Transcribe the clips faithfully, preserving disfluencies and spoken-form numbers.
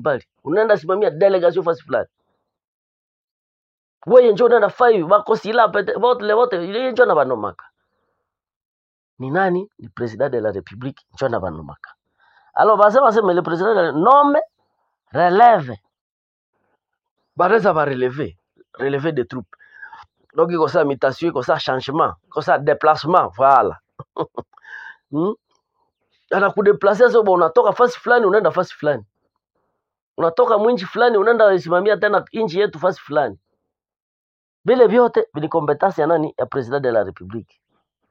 bali unaenda simamia delegation fasi fulani, wewe njoo unaenda five bako sila pete vote le vote ile njoo na banomaka ni nani? Ni president de la république njoo na banomaka. Alors basema sema le président nomme relève bareza va relever relever des troupes, donc il y a ça mutation, il y a ça changement, il y a ça déplacement, voilà. hmm? Anakudeplacer sasa, unatoka fasi fulani unaenda fasi fulani, unatoka mwinchi fulani unaenda simamia tena inchi yetu fasi fulani. Vile vyote vini kompetence ya nani? Ya president de la république.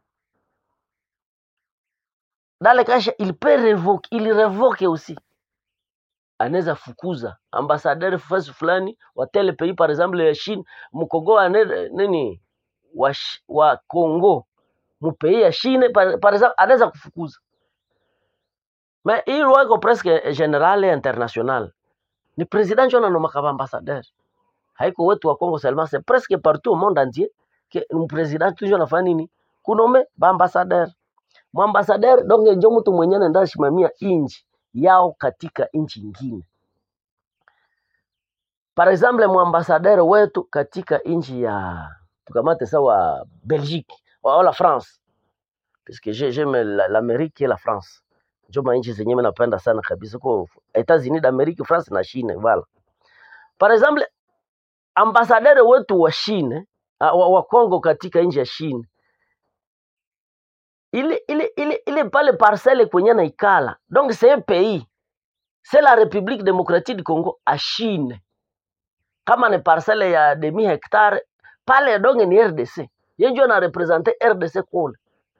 Dans le cas il peut révoquer, il révoque aussi, anaweza fukuza ambassadeur fasi fulani wa tel pays, par exemple ya Chine mkongo ane nini wa, wa Congo mu pays ya Chine par, par exemple anaweza kufukuza. Mais il wako presque general international, ni president njoo ananomaka ambassadeur, haiko wetu wa Congo seulement, c'est presque partout au monde entier que le président toujours anafanya nini? Kunome ba ambassadeur. Mu ambassadeur donc njoo mtu mwenyewe anaenda simamia inchi yao katika inchi nyingine. Par exemple mu ambassadeur wetu katika inchi ya tukamate sawa Belgique wala France, parce que j'aime l'Amérique et la France, njoo mainchi zenyewe mimi napenda sana kabisa, kwa États-Unis d'Amérique, France na Chine, voilà. Par exemple ambassadeur wetu wa Chine wa, wa Congo katika nchi ya Chine, ile ile ile ile pale parcelle kwenye na ikala, donc c'est un pays, c'est la République démocratique du Congo à Chine. Kama ni parcelle ya demi hectare pale, donc ni R D C, yeye ndio ana representer R D C kule.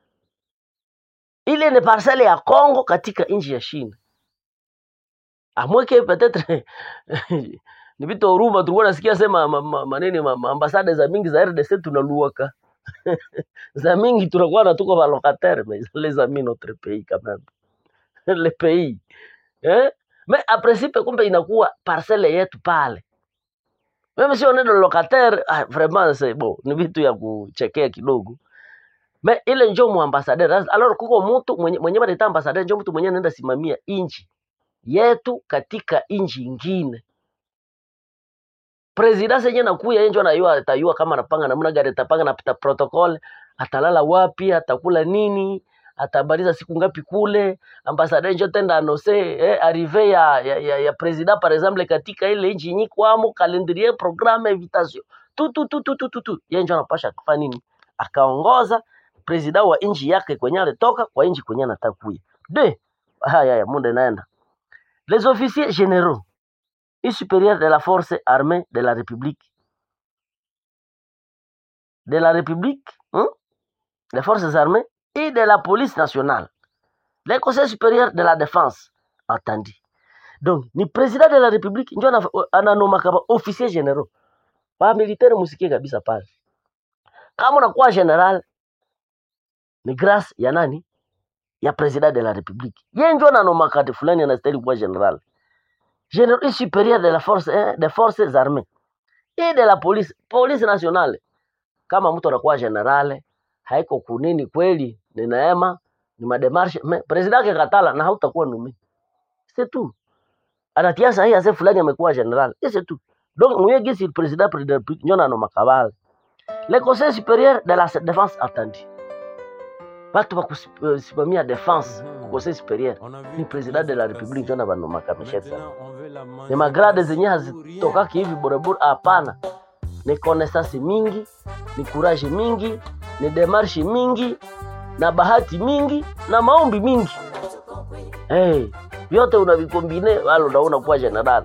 Ile ni parcelle ya Congo katika nchi ya Chine. Amweke peut-être ni vitu huruma tulikuwa nasikia sema maneno ma, ma, ambassade za mingi za R D C tunaluaka za mingi tunakuwa na tuko valocataire, mais les amis notre pays quand même le pays eh, mais a principe kumbe inakuwa parcelle yetu pale, même si on est locataire. Ah, vraiment c'est bon, ni vitu ya kuchekea kidogo, mais ile njoo mu ambassadeur. Alors kuko mtu mwenye mwenye bado ambassadeur, njoo mtu mwenye anaenda simamia inchi yetu katika inchi nyingine. President senye nakuya yenjo na yua atayua kama anapanga namna gani, atapanga na pita protocol, atalala wapi, atakula nini, atabaliza siku ngapi kule. Ambassadeur njo tenda anose eh, arrive ya, ya, ya, ya president par exemple katika ile nchi nyinyi kwamo calendrier programme invitation tu tu tu tu tu tu yenjo anapasha kufanya nini, akaongoza president wa nchi yake kwenye alitoka kwa nchi kwenye anatakuya de haya ya muda naenda. Les officiers généraux et supérieur de la force armée de la République. De la République, hein? Les forces armées et de la police nationale. Les conseils supérieurs de la défense, entendu. Donc, ni président de la République, ndio ananomaka officiers généraux. Ba militaire musikie kabisa pale. Kama unakuwa general, ni grâce ya nani? Ya président de la République. Yeye ndio ananomaka fulani anastahili kuwa general. Général supérieur de la force eh, des forces armées et de la police police nationale. Kama mtu anakuwa general haiko kunini kweli, ni neema, ni mademarshe, president akikatala na hautakuwa numi, c'est tout. Anatia sahihi ase fulani amekuwa general, c'est tout. Donc mwenye gisi president president nyona no makabala. Le conseil supérieur de la défense attendue, watu wa kusimamia défense conseil supérieur ni president de la République nyona bano makamisheta. Ni magrade zenye hazitoka hivi borebore, hapana. Ni connaissance mingi, ni courage mingi, ni démarche mingi, na bahati mingi, na maombi mingi. Hey, yote unavikombine walo unaona kuwa general.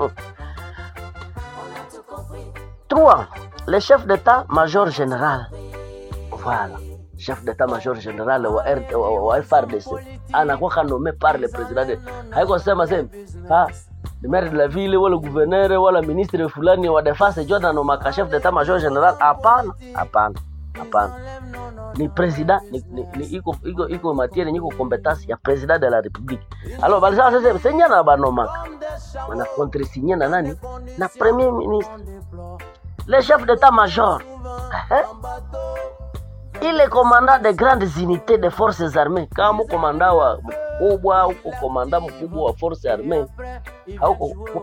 Trois, le chef d'état-major général. Voilà, chef d'état-major général wa, R, wa, wa F R D C. Anakuwa nommé par le président de... Haiko sema sema, ha, le maire de la ville, wala gouverneur, wala ministre fulani wa defense, jona no maka chef d'état-major général. Hapana, hapana, hapana. Ni président, ni, ni, ni iko iko iko matière, ni iko compétence ya président de la République. Alors balisa sasa senya na banomaka. Wana contresigner na nani? Na premier ministre. Le chef d'état-major. Il est commandant de grandes unités de forces armées. Kama commandant wa mkubwa au commandant mkubwa wa forces armées, hauko